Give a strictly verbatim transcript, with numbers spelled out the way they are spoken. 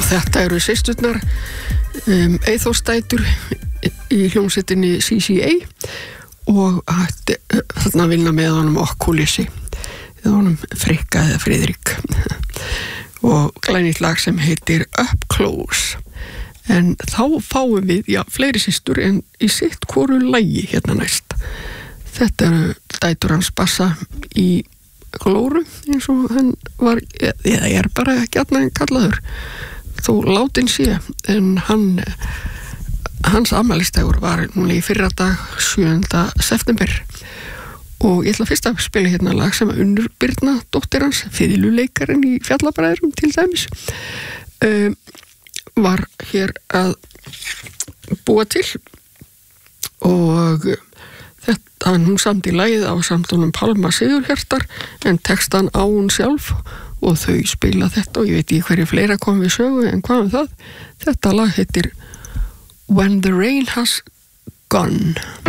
þetta eru systurnar um, Eyþórsdætur í hljómsveitinni C C A og þarna vinna með honum Okkulissi eða honum Frikka eða Friðrik og glænýtt lag sem heitir Up Close. En þá fáum við, já, fleiri systur en í sitt hvoru lagi hérna næst. Þetta eru dætur hans Bassa í Glóru, eins og hann var, eða er bara ekki annað en kallaður, þó látin sé, en hann, hans afmælisdagur var núna í fyrra dag, sjöunda september. Og ég ætla fyrst að spila hérna lag sem Unnur Birna, dóttir hans, fiðluleikarinn í Fjallabræðrum til dæmis, um, var hér að búa til og þetta, hún samdi lagið á samtónum Pálma Sigurhjartar en textan á hún sjálf og þau spila þetta og ég veit ekki hverju fleira kom við sögu en hvað um það. Þetta lag heitir When the Rain Has Gone.